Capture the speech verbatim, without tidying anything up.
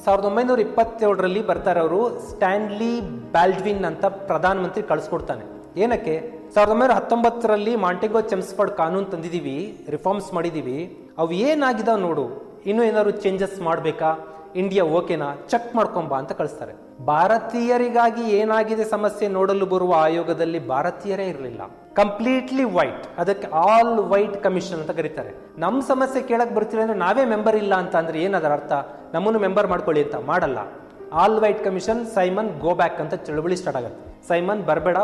ಸಾವಿರದ ಒಂಬೈನೂರ ಇಪ್ಪತ್ತೇಳರಲ್ಲಿ ಬರ್ತಾರೆ ಅವರು. ಸ್ಟ್ಯಾನ್ಲಿ ಬಾಲ್ಡ್ವಿನ್ ಅಂತ ಪ್ರಧಾನ ಮಂತ್ರಿ ಕಳಿಸ್ಕೊಡ್ತಾನೆ. ಏನಕ್ಕೆ? ಸಾವಿರದ ಒಂಬೈನೂರ ಹತ್ತೊಂಬತ್ತರಲ್ಲಿ ಮಾಂಟೆಗೋ ಚೆಮ್ಸ್ಫರ್ಡ್ ಕಾನೂನು ತಂದಿದೀವಿ, ರಿಫಾರ್ಮ್ಸ್ ಮಾಡಿದೀವಿ, ಅವು ಏನಾಗಿದಾವ್ ನೋಡು, ಇನ್ನೂ ಏನಾದ್ರು ಚೇಂಜಸ್ ಮಾಡ್ಬೇಕಾ, ಇಂಡಿಯಾ ಓಕೆನಾ, ಚೆಕ್ ಮಾಡ್ಕೊಂಬಾ ಅಂತ ಕಳಿಸ್ತಾರೆ. ಭಾರತೀಯರಿಗಾಗಿ ಏನಾಗಿದೆ ಸಮಸ್ಯೆ ನೋಡಲು ಬರುವ ಆಯೋಗದಲ್ಲಿ ಭಾರತೀಯರೇ ಇರಲಿಲ್ಲ. ಕಂಪ್ಲೀಟ್ಲಿ ವೈಟ್, ಅದಕ್ಕೆ ಆಲ್ ವೈಟ್ ಕಮಿಷನ್ ಅಂತ ಕರೀತಾರೆ. ನಮ್ ಸಮಸ್ಯೆ ಕೇಳಕ್ ಬರ್ತೀವಿ ಅಂದ್ರೆ ನಾವೇ ಮೆಂಬರ್ ಇಲ್ಲ ಅಂತ ಅಂದ್ರೆ ಏನದರ ಅರ್ಥ? ನಮ್ಮನ್ನು ಮೆಂಬರ್ ಮಾಡ್ಕೊಳ್ಳಿ ಅಂತ ಮಾಡಲ್ಲ. All white commission, Simon go back ಅಂತ ಚಳವಳಿ ಸ್ಟಾರ್ಟ್ ಆಗುತ್ತೆ. ಸೈಮನ್ ಬರಬೇಡ,